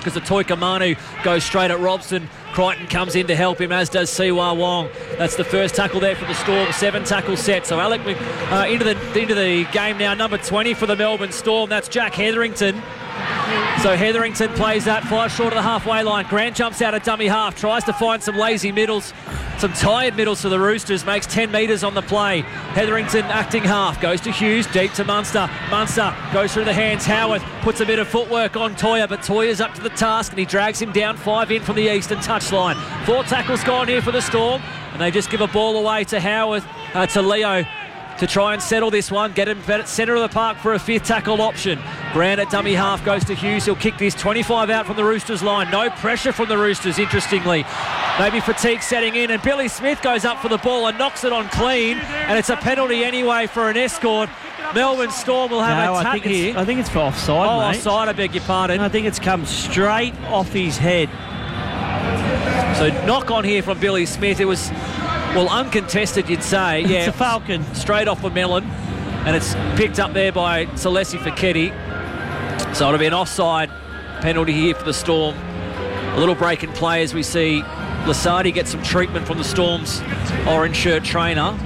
as the Toika Manu goes straight at Robson. Crichton comes in to help him, as does Siwa Wong. That's the first tackle there for the Storm. 7 tackle set. So Alec into the game now. Number 20 for the Melbourne Storm. That's Jack Hetherington. So Hetherington plays that 5 short of the halfway line. Grant jumps out at dummy half, tries to find some lazy middles, some tired middles for the Roosters, makes 10 metres on the play. Hetherington acting half, goes to Hughes, deep to Munster. Munster goes through the hands. Howarth puts a bit of footwork on Toya, but Toya's up to the task and he drags him down 5 in from the eastern touchline. 4 tackles gone here for the Storm, and they just give a ball away to Howarth, to Leo, to try and settle this one, get him at centre of the park for a 5th tackle option. Grant at dummy half goes to Hughes. He'll kick this 25 out from the Roosters line. No pressure from the Roosters, interestingly. Maybe fatigue setting in, and Billy Smith goes up for the ball and knocks it on clean, and it's a penalty anyway for an escort. Melbourne Storm will have a tap here. I think it's for offside, mate. Offside, I beg your pardon. I think it's come straight off his head. So knock on here from Billy Smith. It was, well, uncontested, you'd say. Yeah, it's a Falcon. Straight off of Mellon, and it's picked up there by Salesi Feketi. So it'll be an offside penalty here for the Storm. A little break in play as we see Lasardi get some treatment from the Storm's orange shirt trainer.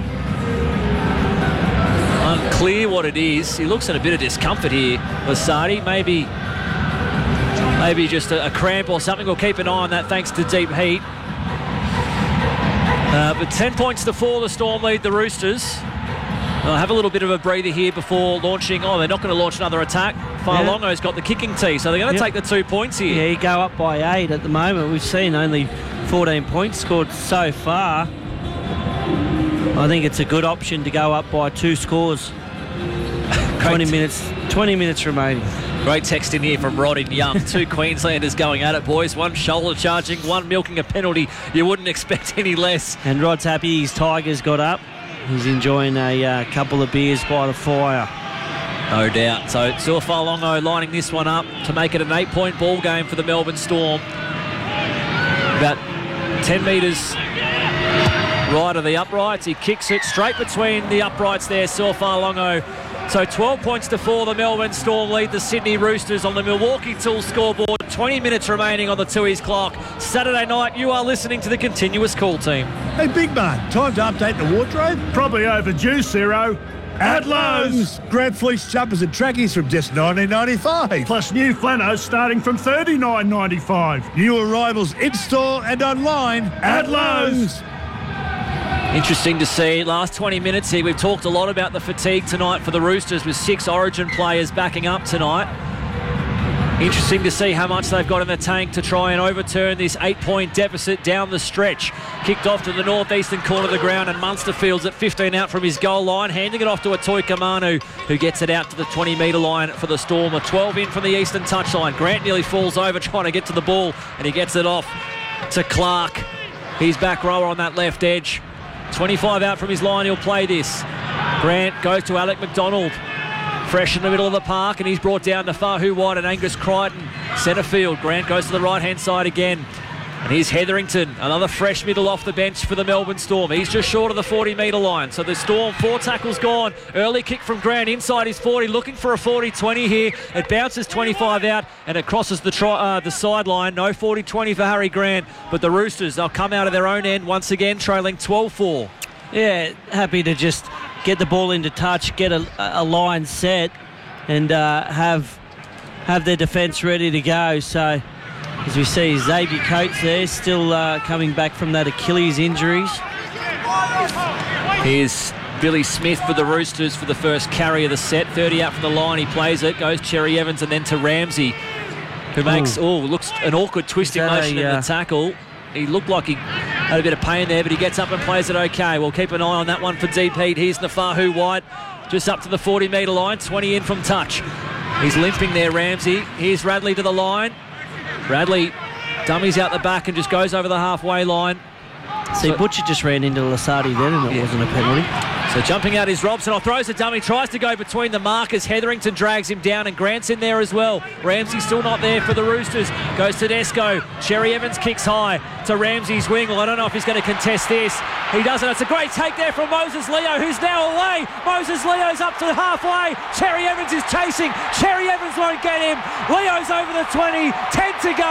Unclear what it is. He looks in a bit of discomfort here, Lasardi. Maybe just a cramp or something. We'll keep an eye on that thanks to Deep Heat. But 10 points to 4, the Storm lead the Roosters. They'll have a little bit of a breather here before launching. Oh, they're not going to launch another attack. Farlongo's got the kicking tee, so they're going to take the 2 points here. Yeah, you go up by 8 at the moment. We've seen only 14 points scored so far. I think it's a good option to go up by 2 scores. 20 minutes remaining. Great text in here from Rod in Young. 2 Queenslanders going at it, boys. 1 shoulder charging, 1 milking a penalty. You wouldn't expect any less. And Rod's happy his Tigers got up. He's enjoying a couple of beers by the fire. No doubt. So Suafalongo lining this one up to make it an 8-point ball game for the Melbourne Storm. About 10 metres right of the uprights. He kicks it straight between the uprights there, Suafalongo. So 12 points to 4, the Melbourne Storm lead the Sydney Roosters on the Milwaukee Tools scoreboard. 20 minutes remaining on the Tooheys clock. Saturday night, you are listening to the Continuous Call team. Hey, big man, time to update the wardrobe? Probably overdue, Ciro. At Lowe's. Grant fleece jumpers and trackies from just $19.95. Plus new flannels starting from $39.95. New arrivals in-store and online at Lowe's. Interesting to see. Last 20 minutes here, we've talked a lot about the fatigue tonight for the Roosters with 6 Origin players backing up tonight. Interesting to see how much they've got in the tank to try and overturn this 8-point deficit down the stretch. Kicked off to the northeastern corner of the ground, and Munster fields at 15 out from his goal line, handing it off to a Toika Manu, who gets it out to the 20-metre line for the Storm. A 12 in from the eastern touchline. Grant nearly falls over trying to get to the ball, and he gets it off to Clark. He's back rower on that left edge. 25 out from his line, he'll play this. Grant goes to Alec McDonald. Fresh in the middle of the park, and he's brought down to Fahu White and Angus Crichton. Centre field. Grant goes to the right-hand side again. And here's Hetherington, another fresh middle off the bench for the Melbourne Storm. He's just short of the 40-metre line. So the Storm, 4 tackles gone. Early kick from Grant inside his 40, looking for a 40-20 here. It bounces 25 out, and it crosses the sideline. No 40-20 for Harry Grant. But the Roosters, they'll come out of their own end once again, trailing 12-4. Yeah, happy to just get the ball into touch, get a line set, and have their defence ready to go. So, as we see, Xavier Coates there, still coming back from that Achilles injuries. Here's Billy Smith for the Roosters for the first carry of the set. 30 out from the line, he plays it, goes Cherry Evans and then to Ramsey, who makes, looks an awkward twisting motion in the tackle. He looked like he had a bit of pain there, but he gets up and plays it okay. We'll keep an eye on that one for Deep Heat. Here's Nafahu White, just up to the 40-metre line, 20 in from touch. He's limping there, Ramsey. Here's Radley to the line. Radley dummies out the back and just goes over the halfway line. See, Butcher just ran into Lasardi then, and it wasn't a penalty. So jumping out is Robson. Throws a dummy, tries to go between the markers. Hetherington drags him down, and Grant's in there as well. Ramsey still not there for the Roosters. Goes to Desco. Cherry Evans kicks high to Ramsey's wing. Well, I don't know if he's going to contest this. He doesn't. It's a great take there from Moses Leo, who's now away. Moses Leo's up to halfway. Cherry Evans is chasing. Cherry Evans won't get him. Leo's over the 20. 10 to go.